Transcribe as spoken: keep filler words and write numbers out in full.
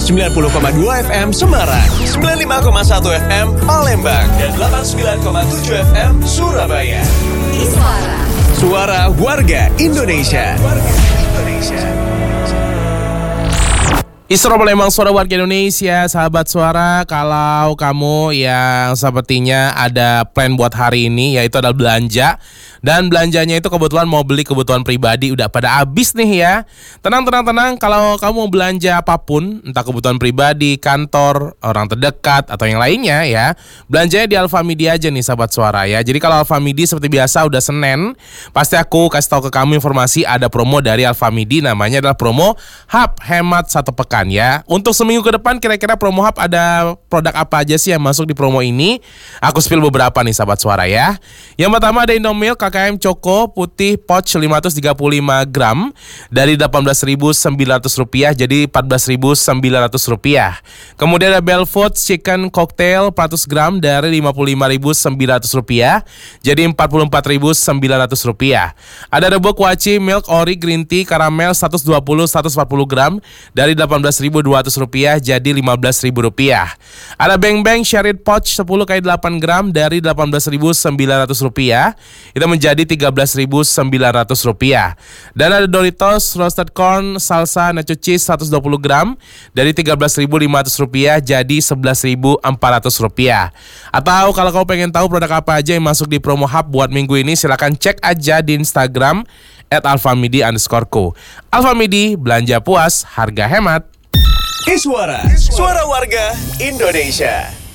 sembilan puluh koma dua F M Semarang, sembilan puluh lima koma satu F M Palembang, dan delapan puluh sembilan koma tujuh F M Surabaya. Iswara. Suara warga Indonesia. Warga Indonesia. Isra Palembang, suara warga Indonesia, sahabat suara. Kalau kamu yang sepertinya ada plan buat hari ini, yaitu adalah belanja, dan belanjanya itu kebetulan mau beli kebutuhan pribadi, udah pada habis nih ya. Tenang, tenang, tenang. Kalau kamu mau belanja apapun, entah kebutuhan pribadi, kantor, orang terdekat, atau yang lainnya ya, belanjanya di Alfamidi aja nih sahabat suara ya. Jadi kalau Alfamidi seperti biasa udah Senin, pasti aku kasih tahu ke kamu informasi ada promo dari Alfamidi, namanya adalah promo Hub Hemat Satu Pekan ya. Untuk seminggu ke depan kira-kira promo Hub ada produk apa aja sih yang masuk di promo ini? Aku spill beberapa nih sahabat suara ya. Yang pertama ada Indomilk K K M Choco putih pouch lima ratus tiga puluh lima gram dari delapan belas ribu sembilan ratus rupiah jadi empat belas ribu sembilan ratus rupiah. Kemudian ada Belfood Chicken Cocktail empat ratus gram dari lima puluh lima ribu sembilan ratus rupiah jadi empat puluh empat ribu sembilan ratus rupiah. Ada Rebok Waci Milk Ori Green Tea Karamel seratus dua puluh sampai seratus empat puluh gram dari delapan belas ribu dua ratus rupiah jadi lima belas ribu rupiah. Ada Bang Bang Sharit Pouch sepuluh kali delapan gram dari delapan belas ribu sembilan ratus rupiah itu menjadi tiga belas ribu sembilan ratus rupiah. Dan ada Doritos Roasted Corn Salsa Nacho Cheese seratus dua puluh gram dari tiga belas ribu lima ratus rupiah jadi sebelas ribu empat ratus rupiah. Atau kalau kamu pengen tahu produk apa aja yang masuk di promo Hub buat minggu ini, silakan cek aja di Instagram at alfamidi underscore co. Alfamidi, belanja puas, harga hemat. Iswara, suara warga Indonesia.